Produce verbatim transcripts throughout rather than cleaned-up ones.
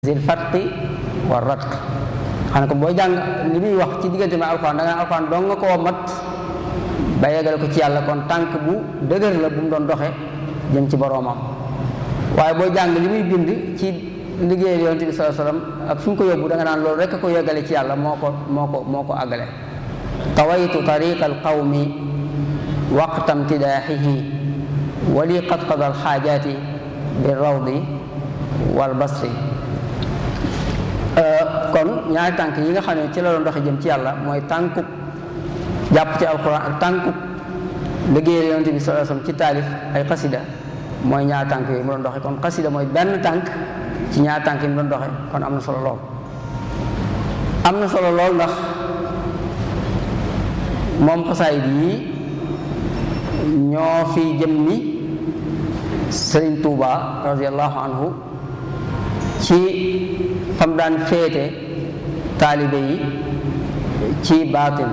zil fatqi war ratq xam ne ko booy jàng li muy wax ci diggante ma alxuraan da nga alxuraan dong nga koo mat ba yeggale ko ci yàlla kon tànk bu dëgër la bu mu doon doxe jëm ci boroomam. waaye booy jàng li muy bind ci liggéeyal yonent bi sallallahu alayhi wasallam ak fu ñu ko yóbbu da nga naan loolu rekk ko yeggale ci yàlla moo ko moo ko moo ko àggale. tawaytu tariqa alqawmi waqta imtidaaxihi wali qad qada alxaajaati bi rawdi wal basri. kon ñaari tànk yi nga xam ne ci la doon doxe jëm ci yàlla mooy tànkub jàpp ci alquran ak tànkub liggéeyal yonent bi sallallahu alayhi wasallam ci taalif ay xasida mooy ñaari tànk yooyu mu doon doxe kon xasida mooy benn tànk ci ñaari tànk yi mu doon doxe kon am na solo lool am na solo lool ndax moom xasaayid yi ñoo fi jëmmi Sëriñ Tuuba radiyallahu anhu ci fam daan féete taalibe yi ci baatin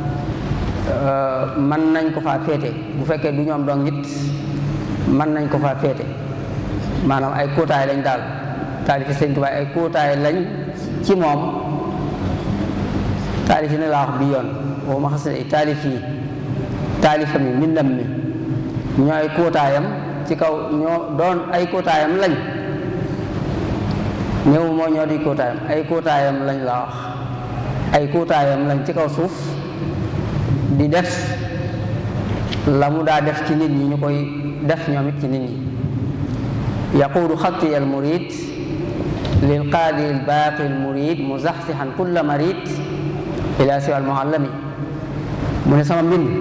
mën nañ ko faa féete bu fekkee du ñoom dong it mën nañ ko faa féete maanaam ay kóotaay lañ daal taalifi Sëriñ Tuubaa ay kóotaay lañ ci moom taalif yi ne laa wax bi yoon boobu ma xas ne taalif yi taalifam yi mbindam mi ñoo ay kóotaayam ci kaw ñoo doon ay kóotaayam lañ ñëw moo ñoo di kóotaayam ay kóotaayam lañ la wax ay kóotaayam lañ ci kaw suuf di def la mu daa def ci nit ñi ñu koy def ñoom it ci nit ñi. yaquudu xatti al murid lil qaadi al baaqi al murid muzaxsixan kulla marid ila siwa al muallami. mu ne sama mbind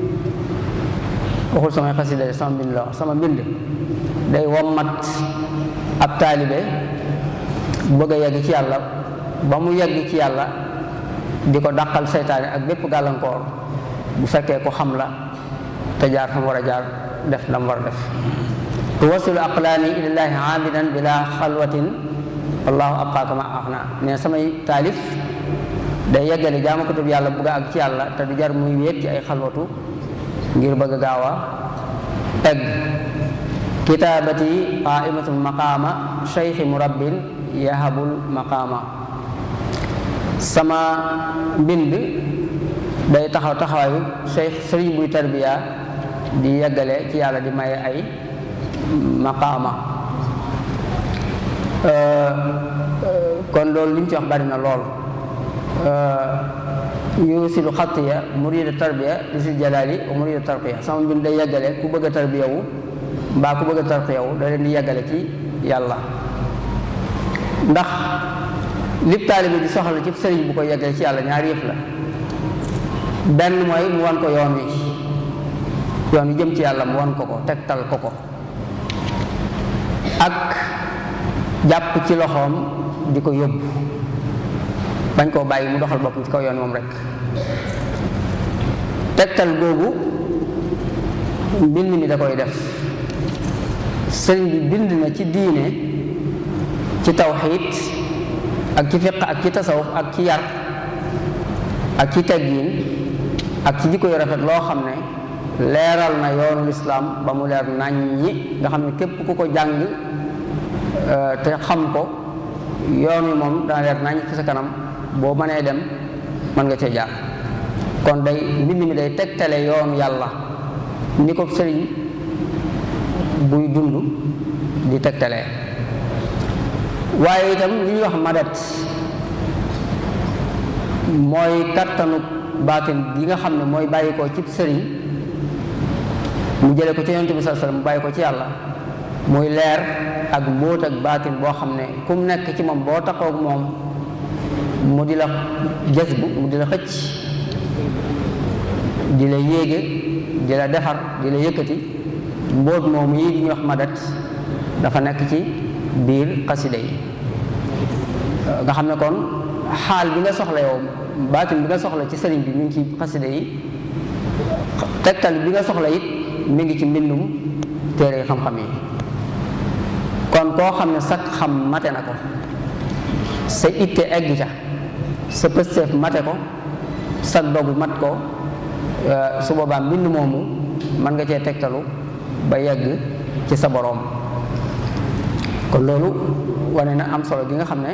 waxul samay xasida sama mbind la wax sama mbind day wommat ab taalibe bëgg a yegg ci yàlla ba mu yegg ci yàlla di ko dàqal seytaane ak bépp gàllankoor bu fekkee ko xam la te jaar fa mu war a jaar def la mu war a def. tuwasilu aqlaani ilallaahi aabidan bila xalwatin wallahu abqaaka ma axna ne samay taalif day yeggale jaamakatub yàlla bëgg a àgg ci yàlla te du jar muy wéet ci ay xalwatu ngir bëgg a gaaw a egg. kitaabati qaaimatul maqaama cheikhi murabbin yahabul maqaama. sama mbind day taxaw taxawaayu cheikh sëriñ buy tarbiya di yeggale ci yàlla di maye ay maqaama. kon loolu li ñu ci wax bari na lool. yusilu xattiya murida tarbiya li si jalaali wa murida tarqiya sama mbind day yeggale ku bëgg a tarbiya wu mbaa ku bëgg a tarqiya wu da leen di yeggale ci yàlla. ndax lib taalibe di soxla ci sëriñ bu ko yeggale ci yàlla ñaari yëf la. benn mooy mu wan ko yoon wi yoon wi jëm ci yàlla mu wan ko ko tegtal ko ko ak jàpp ci loxoom di ko yóbbu bañ koo bàyyi mu doxal boppam ci kaw yoon moom rek. tegtal googu mbind mi da koy def sëriñ bi bind na ci diine ci tawxiid ak ci fiq ak ci tasawuf ak ci yar ak ci teggiin ak ci jikko yu rafet loo xam ne leeral na yoonu lislaam ba mu leer naññi nga xam ne képp ku ko jàng te xam ko yoon wi moom dana leer naññi fi sa kanam boo mënee dem mën nga cee jaar. kon day mbind mi day tegtale yoonu yàlla ni ko sëriñ buy dund di tegtalee. waaye itam li ñuy wax madat mooy kattanu baatin gi nga xam ne mooy bàyyi ko ci sëriñ mu jële ko ci yonent bi sallallahu alayhi wasallam mu bàyyi ko ci yàlla muy leer ak mbóot ak baatin boo xam ne ku mu nekk ci moom boo taxaw ak moom mu di la jazbu mu di la xëcc di la yéege di la defar di la yëkkati mbóot moom yi di ñuy wax madat dafa nekk ci biir xasida yi nga xam ne kon xaal bi nga soxla yow baatin bi nga soxla ci sëriñ bi mi ngi ci xasida yi tegtal bi nga soxla it mi ngi ci mbindum téere xam-xam yi. kon koo xam ne sax xam mate na ko sa itte egg ca sa pësteef mate ko sa dogu mat ko su boobaa mbind moomu mën nga cee tegtalu ba yegg ci sa boroom. kon loolu wane na am solo gi nga xam ne